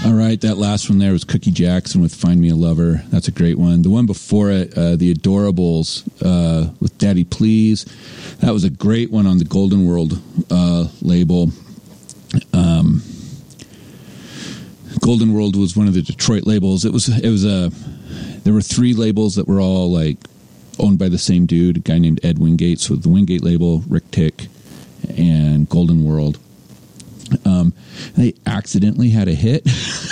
All right, that last one there was Cookie Jackson with Find Me a Lover. That's a great one. The one before it, The Adorables with Daddy Please. That was a great one on the Golden World label. Golden World was one of the Detroit labels. There were 3 labels that were all like owned by the same dude, a guy named Ed Wingate. So the Wingate label, Rick Tick, and Golden World. They accidentally had a hit,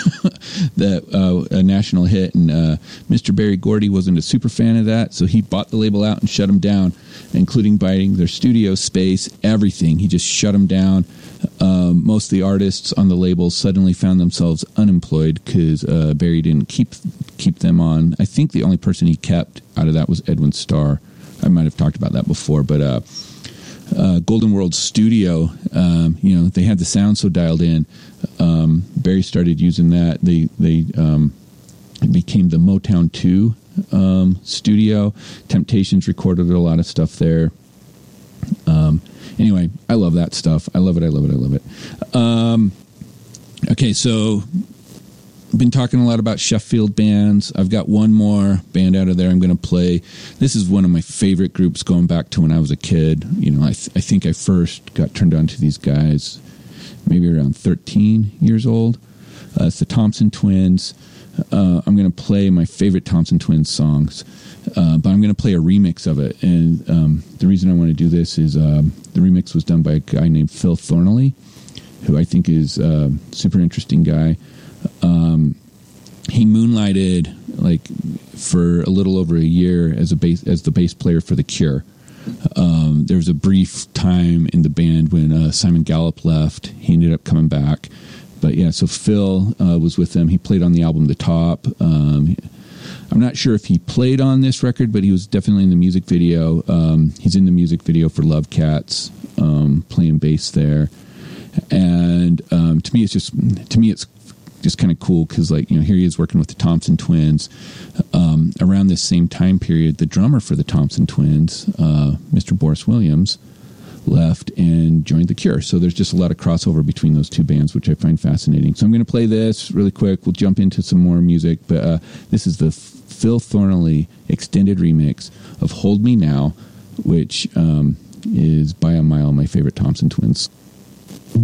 a national hit, and Mr. Berry Gordy wasn't a super fan of that, so he bought the label out and shut them down, including buying their studio space, everything. He just shut them down. Most of the artists on the label suddenly found themselves unemployed because Berry didn't keep them on. I think the only person he kept out of that was Edwin Starr. I might have talked about that before, but Golden World Studio, they had the sound so dialed in. Berry started using that. They became the Motown 2 studio. Temptations recorded a lot of stuff there. Anyway, I love that stuff. I love it. Okay, so I've been talking a lot about Sheffield bands. I've got one more band out of there I'm going to play. This is one of my favorite groups going back to when I was a kid. I think I first got turned on to these guys maybe around 13 years old. It's the Thompson Twins. I'm going to play my favorite Thompson Twins songs, but I'm going to play a remix of it. And the reason I want to do this is the remix was done by a guy named Phil Thornley, who I think is a super interesting guy. He moonlighted for a little over a year as the bass player for The Cure. There was a brief time in the band when Simon Gallup left. He ended up coming back. But yeah, so Phil was with them. He played on the album The Top. I'm not sure if he played on this record, but he was definitely in the music video. He's in the music video for Love Cats, playing bass there. And to me, it's just kind of cool because, here he is working with the Thompson Twins. Around this same time period, the drummer for the Thompson Twins, Mr. Boris Williams, left and joined The Cure. So there's just a lot of crossover between those two bands, which I find fascinating. So I'm going to play this really quick. We'll jump into some more music, but this is the Phil Thornley extended remix of Hold Me Now, which is by a mile my favorite Thompson Twins.